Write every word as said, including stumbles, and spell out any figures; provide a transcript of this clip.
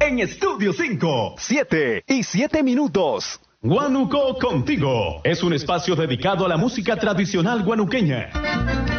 en Estudio cinco. Siete y siete minutos. Guanuco Contigo es un espacio dedicado a la música tradicional guanuqueña.